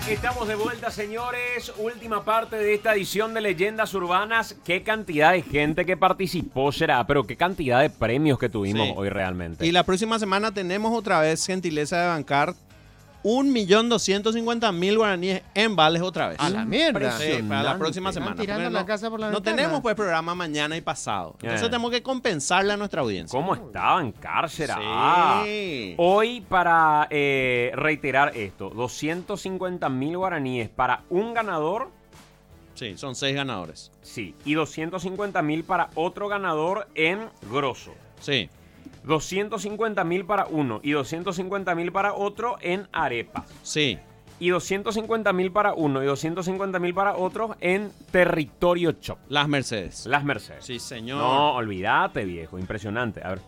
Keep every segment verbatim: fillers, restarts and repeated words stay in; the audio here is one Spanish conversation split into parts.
Estamos de vuelta, señores. Última parte de esta edición de Leyendas Urbanas. Qué cantidad de gente que participó será, pero qué cantidad de premios que tuvimos Sí. hoy realmente. Y la próxima semana tenemos otra vez gentileza de bancar un millón doscientos cincuenta mil guaraníes en vales otra vez. A la mierda. Sí, para la próxima Están semana. tirando Porque la no, casa por la no ventana. tenemos pues programa mañana y pasado. Entonces Eh. tenemos que compensarle a nuestra audiencia. ¿Cómo estaban, cárcera? Sí. Ah. Hoy, para eh, reiterar esto, doscientos cincuenta mil guaraníes para un ganador. Sí, son seis ganadores. Sí, y doscientos cincuenta mil para otro ganador en grosso. Sí. doscientos cincuenta mil para uno y doscientos cincuenta mil para otro en arepas. Sí. Y doscientos cincuenta mil para uno y doscientos cincuenta mil para otro en Territorio Shop. Las Mercedes. Las Mercedes. Sí, señor. No, olvídate, viejo. Impresionante. A ver.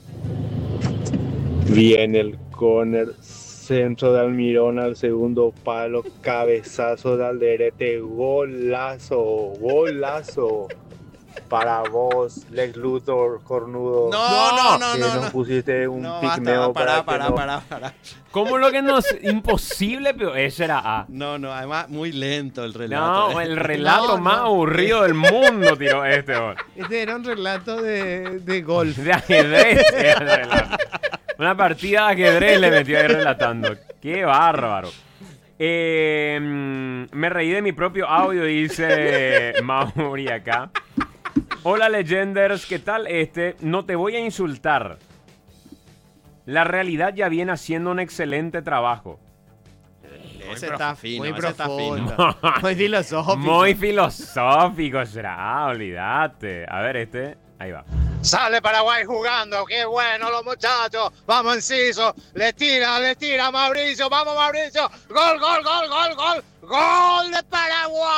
Viene el corner, centro de Almirón al segundo palo, cabezazo de Alderete, golazo, golazo. Para vos, Lex Luthor, cornudo. No, no, no, que no, nos no. pusiste un No, pigmeo basta, para, pará, que pará, no- pará, pará. ¿Cómo lo que nos... Imposible, pero ese era A. No, no, además muy lento el relato. No, el relato No, más no. aburrido del mundo tiró este. Hoy. Este era un relato de, de golf. De ajedrez. era el relato. Una partida de ajedrez le metió ahí relatando. Qué bárbaro. Eh, mm, me reí de mi propio audio, dice Mauri acá. Hola, Legenders, ¿qué tal este? No te voy a insultar. La realidad ya viene haciendo un excelente trabajo. Ese está fino, Muy ese está fino. profundo. Muy filosófico. Muy filosófico será, olvídate. A ver, este, ahí va. Sale Paraguay jugando, qué bueno los muchachos. Vamos Enciso, le tira, le tira Mauricio, vamos Mauricio. Gol, gol, gol, gol, gol. Gol de Paraguay.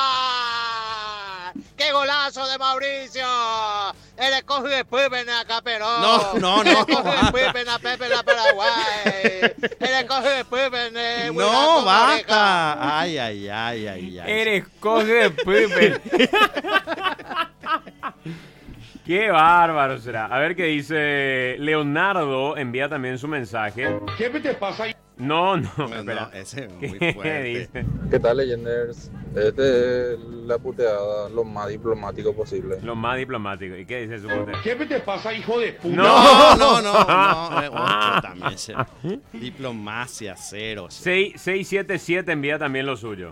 Qué golazo de Mauricio. El escoge después ven acá, pero. No, no, no. El escoge después ven a Pepe la Paraguay. El escoge después ven. eh, muy No, gato, oreja. basta. Ay, ay, ay, ay, ay. Eres coge Pepe. Qué bárbaro será. A ver qué dice Leonardo. Envía también su mensaje. ¿Qué te pasa ahí? No, no, No, espera. no, ese es muy ¿Qué fuerte. dice? ¿Qué tal, Legenders? Este es la puteada lo más diplomático posible. Lo más diplomático. ¿Y qué dice su puta? ¿Qué te pasa, hijo de puta? No, no, no, no. eh, ocho también. se- Diplomacia cero. seis siete siete envía también lo suyo.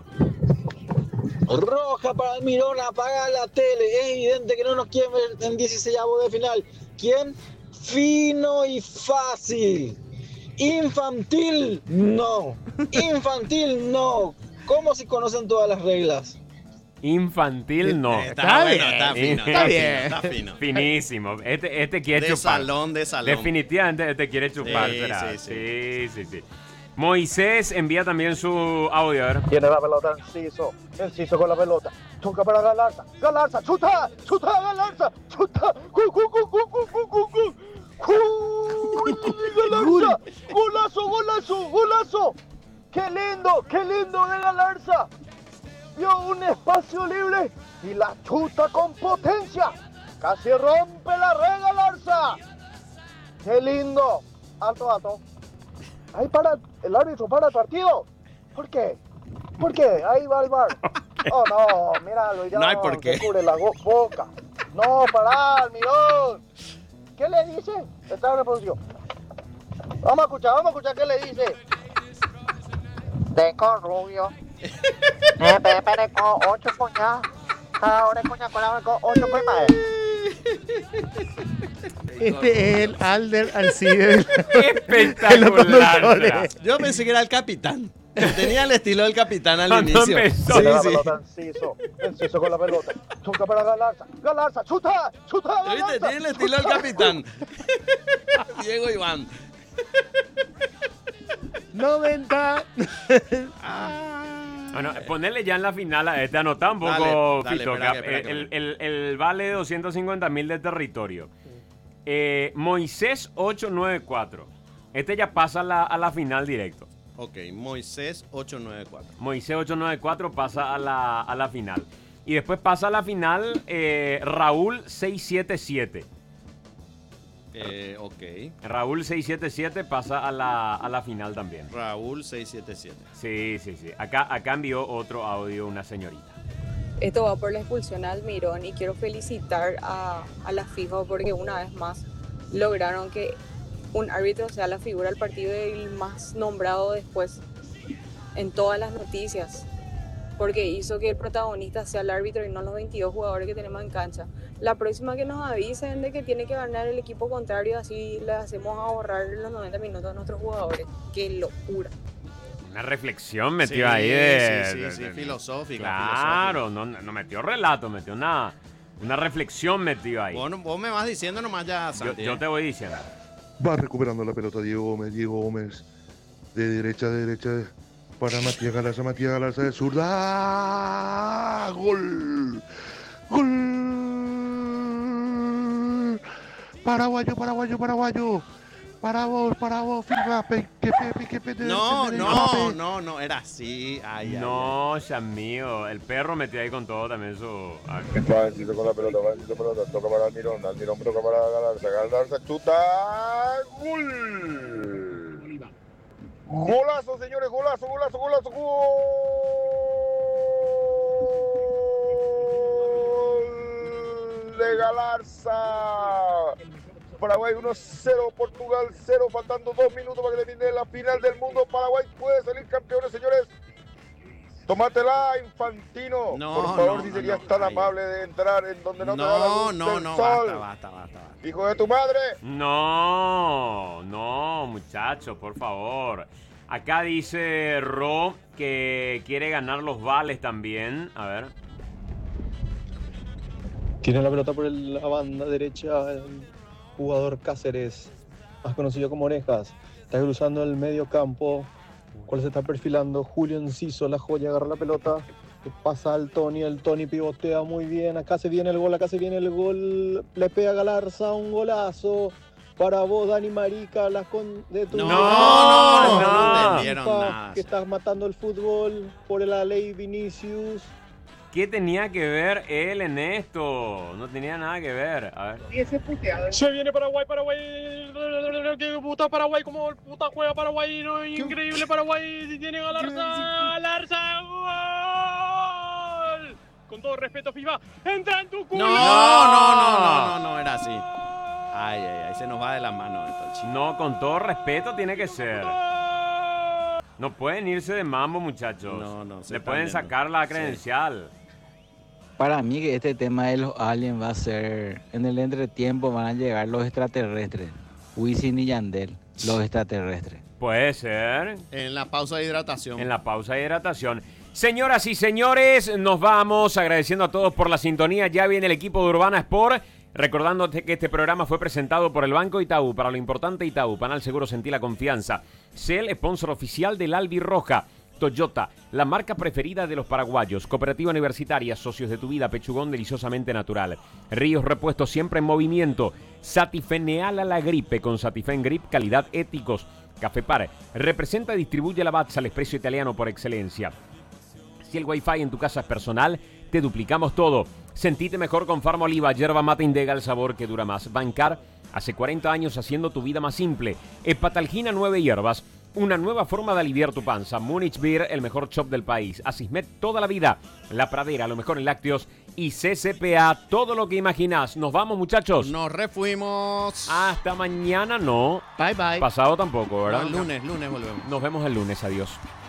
Roja para Almirón, apaga la tele. Es evidente que no nos quieren ver en dieciséis de final. ¿Quién? Fino y fácil. Infantil, no. Infantil, no. ¿Cómo si conocen todas las reglas? Infantil no. Está, Está bueno, bien, está fino. está Está bien. fino. Está fino. Finísimo. Este, este quiere De chupar. salón, de salón. Definitivamente este quiere chupar. Sí, será. sí, Sí, sí, sí. Moisés envía también su audio. A ver. Tiene la pelota Enciso. Enciso con la pelota. Toca para Galarza. Galarza, chuta. Chuta, Galarza. Chuta. Gu, gu, gu, gu, gu, gu, gu, gu. Gu, Galarza. Golazo, golazo, golazo. Qué lindo, qué lindo de Galarza. Vio un espacio libre y la chuta con potencia. Casi rompe la red, Galarza. Qué lindo. Alto, alto. Ahí para el árbitro, para el partido. ¿Por qué? ¿Por qué? Ahí va el bar. Oh, no, míralo, ya No hay por qué. se cubre la go- boca. No, pará, Almirón. ¿Qué le dice? Está en reproducción. Vamos a escuchar, vamos a escuchar qué le dice. Tengo rubio. Eh, Pepe, con ocho coñas. Ahora coña con la con ocho coñas. Este es el Alder Alcide de los Espectacular. conductores. será. Yo pensé que era el capitán. Tenía el estilo del capitán al Cuando inicio. empezó. Sí, Tiene la sí. pelota Enciso. Enciso con la pelota. Chuta para Galarza. Galarza, chuta. Chuta, ¿Viste? Galarza. Tiene el estilo del chuta. capitán. Diego Iván. noventa. Bueno, ponerle ya en la final a este, anotá un poco, Dale, dale, Fito, espera que que- espera que el, el- el vale de doscientos cincuenta mil de territorio. Eh, Moisés ocho nueve cuatro. Este ya pasa a la, a la final directo. Ok, Moisés ocho nueve cuatro. Moisés ocho nueve cuatro pasa a la, a la final. Y después pasa a la final eh, Raúl seis siete siete. Eh, ok. Raúl seiscientos setenta y siete pasa a la, a la final también. Raúl seiscientos setenta y Sí, siete. sí, sí. Acá, acá envió otro audio una señorita. Esto va por la expulsión a Almirón y quiero felicitar a, a la FIFA porque una vez más lograron que un árbitro sea la figura del partido y el más nombrado después en todas las noticias, porque hizo que el protagonista sea el árbitro y no los veintidós jugadores que tenemos en cancha. La próxima que nos avisen de que tiene que ganar el equipo contrario, así le hacemos ahorrar los noventa minutos a nuestros jugadores. ¡Qué locura! Una reflexión metió Sí, ahí de... sí, sí, de- sí, de- filosófica, Claro, no, no metió relato, metió una, una reflexión metió ahí. Vos, vos me vas diciendo nomás ya, Yo, Santi. yo te voy diciendo. Va recuperando la pelota Diego Gómez, Diego Gómez. De derecha a derecha para Matías Galarza, Matías Galarza de zurda. ¡Gol! ¡Gol! Paraguayo, paraguayo, paraguayo. Para vos, para vos, firma, pe, que pe, que pe, de- No, de- de- no, de- no, no, era así. Ay, ay, No, ya mío. El perro metió ahí con todo también su... ah, Vancito con la pelota, Vancito pelota, toca para Almirón, Almirón toca para Galarza, Galarza chuta, gol. Golazo, señores, golazo, golazo, golazo, gol de Galarza. Paraguay uno cero, Portugal cero, faltando dos minutos para que termine la final del mundo. Paraguay puede salir campeones, señores. Tómatela, Infantino. No, Por favor, no, si no, serías no, tan ay. amable de entrar en donde no, te da la No, luz no, del no, sol. basta, basta, basta, basta. Hijo de tu madre. No, no, muchachos, por favor. Acá dice Ro que quiere ganar los vales también. A ver. Tiene la pelota por el- la banda derecha el jugador Cáceres, más conocido como Orejas. Está cruzando el medio campo, cual se está perfilando. Julio Enciso, la joya, agarra la pelota, que pasa al Tony, el Tony pivotea muy bien. Acá se viene el gol, acá se viene el gol. Le pega a Galarza, un golazo. Para vos, Dani Marica, la con de tu No, no, no, no entendieron FIFA, nada. que estás matando el fútbol por la ley Vinicius. ¿Qué tenía que ver él en esto? No tenía nada que ver. A ver. Y ese puteado. Se viene Paraguay, Paraguay. Que puta Paraguay, como puta juega Paraguay. No, increíble Paraguay. Tiene Galarza. Galarza. ¡Gol! Con todo respeto, FIFA. Entra en tu culo. No, no, no, no, no, no, era así. Ay, ay, ay, se nos va de la mano esto, chico. No, con todo respeto tiene que ser. No pueden irse de mambo, muchachos. No, no, se Le están pueden yendo. sacar la Sí. credencial. Para mí que este tema de los aliens va a ser, en el entretiempo van a llegar los extraterrestres. Wisin y Yandel, los extraterrestres. Puede ser. En la pausa de hidratación. En la pausa de hidratación. Señoras y señores, nos vamos agradeciendo a todos por la sintonía. Ya viene el equipo de Urbana Sport. Recordándote que este programa fue presentado por el Banco Itaú. Para lo importante, Itaú. Panal Seguro, sentí la confianza. Cel, sponsor oficial del Albirroja. Toyota, la marca preferida de los paraguayos. Cooperativa Universitaria, socios de tu vida. Pechugón deliciosamente natural. Ríos Repuestos, siempre en movimiento. Satifeneal a la gripe. Con Satifen Grip, calidad éticos. Café Par, representa y distribuye la Batza, el expreso italiano por excelencia. Si el Wi-Fi en tu casa es personal, te duplicamos todo. Sentite mejor con Farmoliva, yerba mate Indega, el sabor que dura más. Bancar, hace cuarenta años haciendo tu vida más simple. Hepatalgina nueve hierbas, una nueva forma de aliviar tu panza. Munich Beer, el mejor shop del país. Asismet toda la vida. La Pradera, lo mejor en lácteos. Y C C P A, todo lo que imaginás. Nos vamos, muchachos. Nos refuimos. Hasta mañana, no. Bye, bye. Pasado tampoco, ¿verdad? No, lunes, lunes volvemos. Nos vemos el lunes. Adiós.